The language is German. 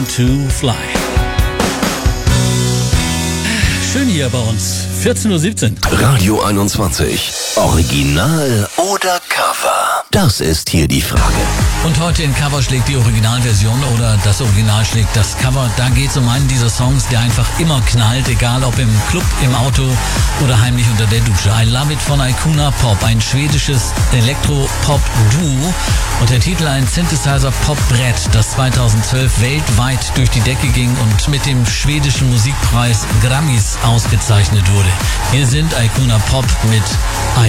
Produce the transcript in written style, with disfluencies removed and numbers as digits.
To Fly. Schön hier bei uns. 14:17 Uhr. Radio 21. Original oder Cover? Das ist hier die Frage. Und heute in Cover schlägt die Originalversion oder das Original schlägt das Cover. Da geht es um einen dieser Songs, der einfach immer knallt, egal ob im Club, im Auto oder heimlich unter der Dusche. I Love It von Icona Pop, ein schwedisches Elektro-Pop-Duo. Und der Titel ein Synthesizer-Pop-Brett, das 2012 weltweit durch die Decke ging und mit dem schwedischen Musikpreis Grammys ausgezeichnet wurde. Hier sind Icona Pop mit